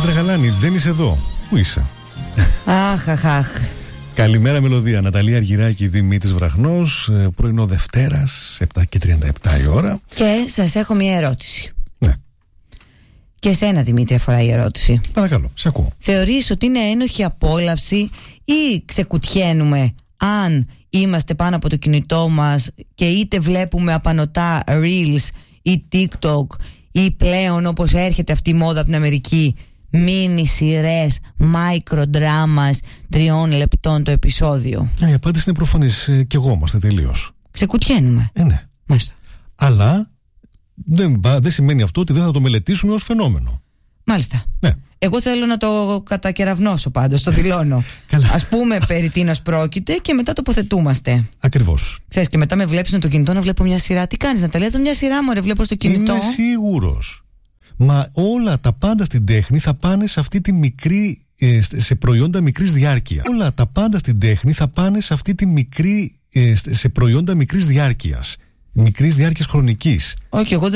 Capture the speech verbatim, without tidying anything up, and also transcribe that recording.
Καλημέρα Γαλάνη, δεν είσαι εδώ. Πού είσαι? Αχ, αχ, αχ. Καλημέρα Μελωδία, Ναταλία Αργυράκη, Δημήτρης Βραχνός. Πρωινό Δευτέρας, επτά και τριάντα επτά η ώρα. Και σας έχω μια ερώτηση. Ναι. Και εσένα Δημήτρη αφορά η ερώτηση. Παρακαλώ, σε ακούω. Θεωρείς ότι είναι ένοχη απόλαυση ή ξεκουτιαίνουμε αν είμαστε πάνω από το κινητό μας και είτε βλέπουμε απανωτά Reels ή TikTok ή πλέον όπως έρχεται αυτή η μόδα από την Αμερική, μίνι σειρές, micro dramas τριών λεπτών το επεισόδιο? Ναι, η απάντηση είναι προφανής, ε, και εγώ είμαστε τελείως. Ξεκουτιαίνουμε. Ε, ναι. Μάλιστα. Αλλά δεν, δεν σημαίνει αυτό ότι δεν θα το μελετήσουμε ως φαινόμενο. Μάλιστα. Ναι. Εγώ θέλω να το κατακεραυνώσω πάντως, το δηλώνω. Ας πούμε περί τίνος πρόκειται και μετά τοποθετούμαστε. Ακριβώς. Ξέρεις, και μετά με βλέπεις με το κινητό να βλέπω μια σειρά. Τι κάνεις, Ναταλία? Μια σειρά μου, ρε, βλέπω στο κινητό. Είμαι σίγουρος. Μα όλα τα πάντα στην τέχνη θα πάνε σε αυτή τη μικρή, ε, σε προϊόντα μικρής διάρκειας. Όλα τα πάντα στην τέχνη θα πάνε σε αυτή τη μικρή, ε, σε προϊόντα μικρής διάρκειας. Μικρής διάρκειας χρονικής. Όχι, εγώ